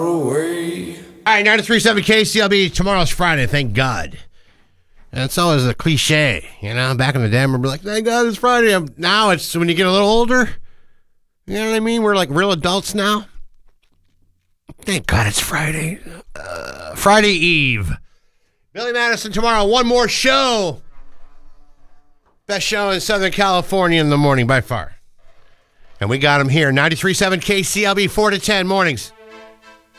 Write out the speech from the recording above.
Away. All right, 93.7 KCLB. Tomorrow's Friday, thank God. And it's always a cliche, you know. Back in the day, I remember like, thank God it's Friday. Now it's when you get a little older. You know what I mean? We're like real adults now. Thank God it's Friday. Friday Eve. Billy Madison tomorrow. One more show. Best show in Southern California in the morning by far. And we got him here. 93.7 KCLB, 4 to 10 mornings.